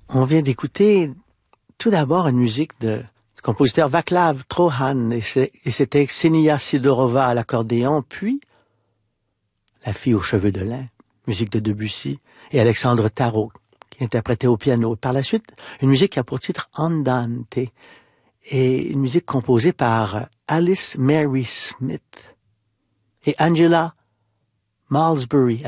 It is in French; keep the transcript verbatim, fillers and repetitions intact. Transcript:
On vient d'écouter tout d'abord une musique de, du compositeur Václav Trohan et, et c'était Ksenia Sidorova à l'accordéon, puis La fille aux cheveux de lin, musique de Debussy, et Alexandre Tarot qui interprétait au piano. Par la suite, une musique qui a pour titre Andante et une musique composée par Alice Mary Smith et Angela Malsbury